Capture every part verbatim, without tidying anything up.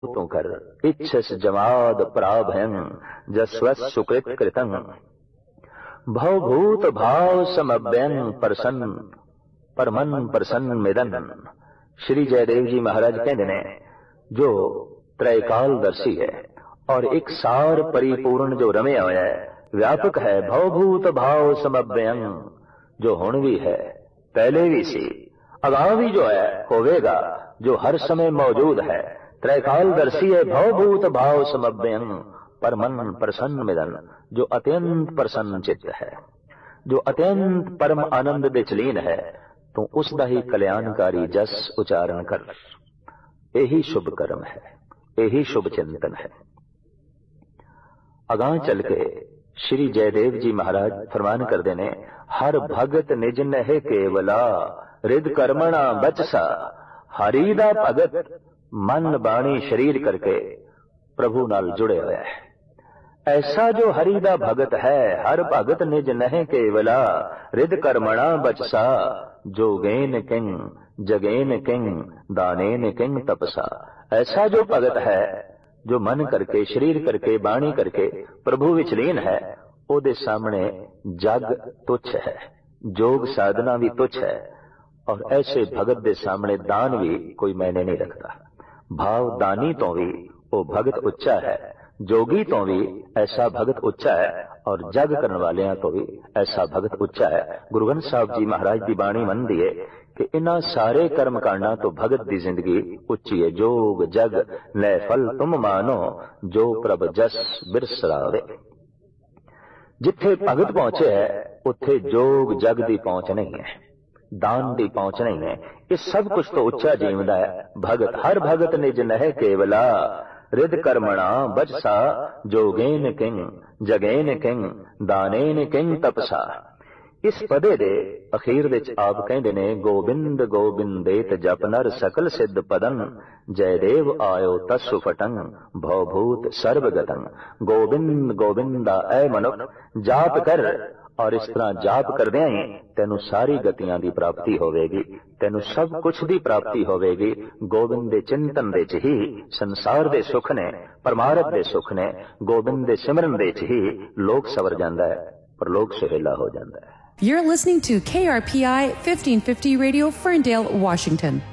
तू कर इच्छस जमाद प्राभयं जस्वस् सुकृत कृतं भवभूत भाव समभ्यं प्रसन्न परमन प्रसन्न मिदन। श्री जयदेव जी महाराज कहते ने जो त्रैकालदर्शी है और एक सार परिपूर्ण जो रमया होया है, व्यापक है, भवभूत भाव समभ्यं, जो हुण भी है पहले भी सी अगां भी जो है होवेगा, जो हर समय मौजूद है, त्रैकालदर्शी है, भवभूत भाव समभ्यं परमन प्रसन्न मिदन, जो अत्यंत प्रसन्न चित्त है, जो अत्यंत परम आनंद दे चलीन है, तो उसका ही कल्याणकारी जस उच्चारण कर। यही शुभ कर्म है, यही शुभ चिंतन है। अगां चल के श्री जयदेव जी महाराज फरमान करते ने, हर भगत निज नहे केवला रिद कर्मणा बचसा, हरि दा भगत मन बाणी शरीर करके प्रभु नाल जुड़े हुआ है। ऐसा जो हरि दा भगत है, हर भगत निज नहे केवला रिद कर्मणा बचसा, जोगेन किंग जगेन किंग दानेन किंग तपसा। ऐसा जो भगत है जो मन करके शरीर करके बाणी करके प्रभु विच लीन है, ओदे सामने जग तुच्छ है, जोग साधना भी तुच्छ है, और ऐसे भगत दे सामने दान भी कोई मायने नहीं रखता। भाव दानी तो भी वो भगत उच्चा है, जोगी तो भी ऐसा भगत उच्चा है, और जग करने वाले तो भी ऐसा भगत उच्चा है। गुरु ग्रंथ साहब जी महाराज की बाणी मन दी है कि इन्हां सारे कर्म कांडां तो भगत की जिंदगी उच्ची है। जोग जग ले फल तुम मानो, जो प्रभ जस बिरसरावे। जिथे भगत पहुंचे है उत्थे जोग जग की पहुंच नहीं है, दान की पहुंच नहीं है। ये सब कुछ तो उच्चा जीवदा है भगत। हर भगत निज नहे केवला रिद कर्मणा बचसा, जोगेन किंग जगेन किंग दानेन किंग तपसा। इस पदे दे अखीर विच आप कहंदे ने, गोबिंद गोबिंदेत जप नर सकल सिद्ध पदन, जयदेव आयो तस्सु फटंग भवभूत सर्वगतंग। गोबिंद गोबिंदा ऐ मनुख जाप कर, और इस तरह जाप करदे ही तेनू सारी गतियां दी प्राप्ति होवेगी, तेनू सब कुछ दी प्राप्ति होवेगी। गोबिंद दे चिंतन दे च ही संसार दे सुख ने, परमार्थ दे सुख ने, गोबिंद दे सिमरन दे च ही लोक सवर जांदा है, पर लोक सुहेला हो जांदा है। You're listening to K R P I fifteen fifty Radio, Ferndale, Washington.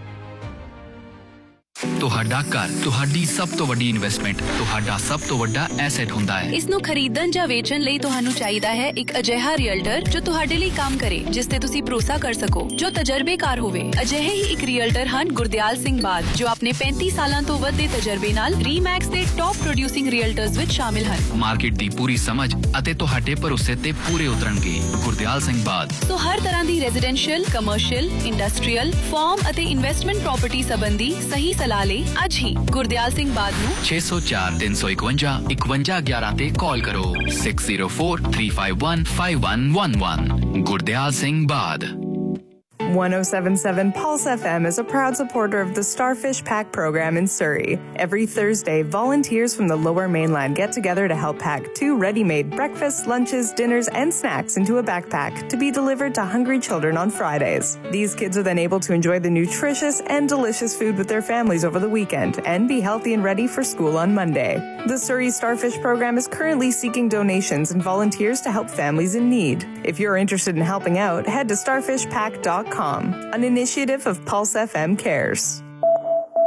ਤੁਹਾਡਾ ਘਰ ਤੁਹਾਡੀ ਸਭ ਤੋਂ ਵੱਡੀ ਇਨਵੈਸਟਮੈਂਟ, ਤੁਹਾਡਾ ਸਭ ਤੋਂ ਵੱਡਾ ਐਸੈਟ ਹੁੰਦਾ ਹੈ। ਇਸ ਨੂੰ ਖਰੀਦਣ ਜਾਂ ਵੇਚਣ ਲਈ ਤੁਹਾਨੂੰ ਚਾਹੀਦਾ ਹੈ ਇੱਕ ਅਜਿਹਾ ਰੀਅਲਟਰ ਜੋ ਤੁਹਾਡੇ ਲਈ ਕੰਮ ਕਰੇ, ਜਿਸ ਤੇ ਤੁਸੀਂ ਭਰੋਸਾ ਕਰ ਸਕੋ, ਜੋ ਤਜਰਬੇਕਾਰ ਹੋਵੇ। ਅਜਿਹੇ ਹੀ ਇੱਕ ਰੀਅਲਟਰ ਹਨ ਗੁਰਦਿਆਲ ਸਿੰਘ ਬਾਦ, ਜੋ ਆਪਣੇ ਪੈਂਤੀ ਸਾਲਾਂ ਤੋਂ ਵੱਧ ਦੇ ਤਜਰਬੇ ਨਾਲ ਰੀਮੈਕਸ ਦੇ ਟੌਪ ਪ੍ਰੋਡਿਊਸਿੰਗ ਰੀਅਲਟਰਸ ਵਿੱਚ ਸ਼ਾਮਿਲ ਹਨ। ਮਾਰਕੀਟ ਦੀ ਪੂਰੀ ਸਮਝ ਅਤੇ ਤੁਹਾਡੇ ਭਰੋਸੇ ਤੇ ਪੂਰੇ ਉਤਰਨਗੇ ਗੁਰਦਿਆਲ ਸਿੰਘ ਬਾਦ। ਸੋ ਹਰ ਤਰ੍ਹਾਂ ਦੀ ਰੈਜ਼ੀਡੈਂਸ਼ੀਅਲ, ਕਮਰਸ਼ੀਅਲ, ਇੰਡਸਟਰੀਅਲ, ਫਾਰਮ ਅਤੇ ਇਨਵੈਸਟਮੈਂਟ ਪ੍ਰਾਪਰਟੀ ਸੰਬੰਧੀ ਸਹੀ ਸਲਾਹ ਲਈ ਅੱਜ ਹੀ ਗੁਰਦਿਆਲ ਸਿੰਘ ਬਾਦ ਨੂੰ ਛੇ ਸੌ ਚਾਰ ਤਿੰਨ ਸੌ ਇਕਵੰਜਾ ਇਕਵੰਜਾ ਗਿਆਰਾਂ ਤੇ ਕਾਲ ਕਰੋ। six zero four three five one five one one one। Gurdial Singh ਬਾਦ। one oh seven point seven Pulse F M is a proud supporter of the Starfish Pack program in Surrey. Every Thursday, volunteers from the Lower Mainland get together to help pack two ready-made breakfasts, lunches, dinners, and snacks into a backpack to be delivered to hungry children on Fridays. These kids are then able to enjoy the nutritious and delicious food with their families over the weekend and be healthy and ready for school on Monday. The Surrey Starfish program is currently seeking donations and volunteers to help families in need. If you're interested in helping out, head to starfish pack dot com. An initiative of Pulse F M Cares.